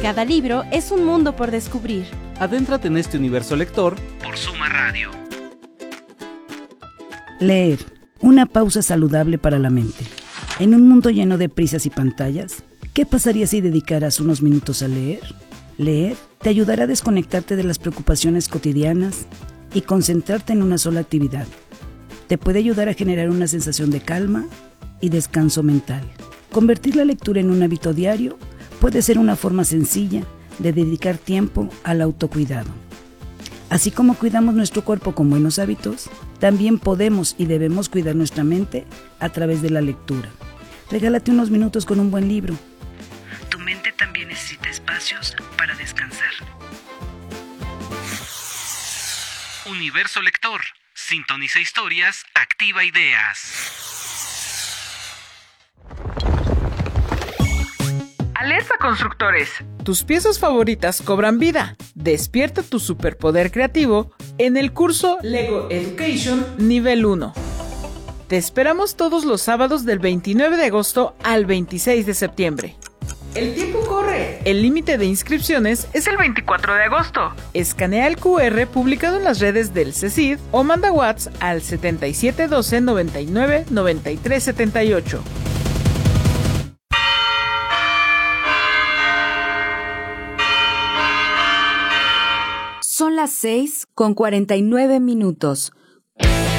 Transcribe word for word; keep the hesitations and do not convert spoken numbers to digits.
Cada libro es un mundo por descubrir. Adéntrate en este universo lector por Suma Radio. Leer, una pausa saludable para la mente. En un mundo lleno de prisas y pantallas, ¿qué pasaría si dedicaras unos minutos a leer? Leer te ayudará a desconectarte de las preocupaciones cotidianas y concentrarte en una sola actividad. Te puede ayudar a generar una sensación de calma y descanso mental. Convertir la lectura en un hábito diario puede ser una forma sencilla de dedicar tiempo al autocuidado. Así como cuidamos nuestro cuerpo con buenos hábitos, también podemos y debemos cuidar nuestra mente a través de la lectura. Regálate unos minutos con un buen libro. Tu mente también necesita espacios para descansar. Universo lector. Sintoniza historias, activa ideas. Alerta constructores. Tus piezas favoritas cobran vida. Despierta tu superpoder creativo en el curso Lego Education Nivel uno. Te esperamos todos los sábados del veintinueve de agosto al veintiséis de septiembre. El tiempo corre. El límite de inscripciones es el veinticuatro de agosto. Escanea el cu erre publicado en las redes del CECID o manda WhatsApp al setenta y siete doce noventa y nueve noventa y tres setenta y ocho. Son las seis con cuarenta y nueve minutos.